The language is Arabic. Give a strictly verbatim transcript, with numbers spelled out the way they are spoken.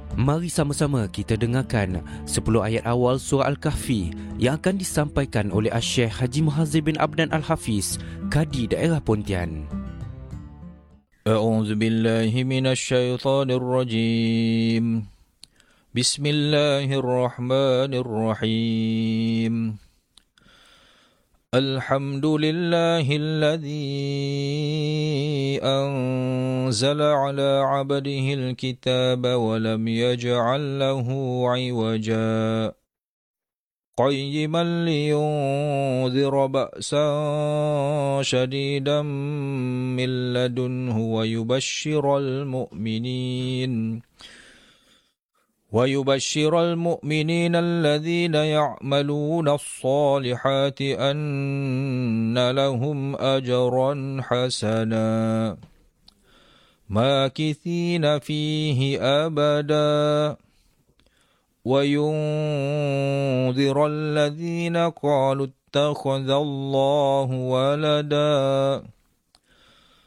Mari sama-sama kita dengarkan sepuluh ayat awal surah Al-Kahfi yang akan disampaikan oleh Asy-Syaikh Haji Muhazir bin Abdan Al-Hafiz, Kadi Daerah Pontian. أعوذ بالله من الشيطان الرجيم بسم الله الرحمن الرحيم الحمد لله الذي أنزل على عبده الكتاب ولم يجعل له عوجا قيما لينذر بأسا شديدا من لدنه ويبشر المؤمنين ويبشر المؤمنين الذين يعملون الصالحات أن لهم أجرا حسنا ماكثين فيه أبدا وينذر الذين قالوا اتخذ الله ولدا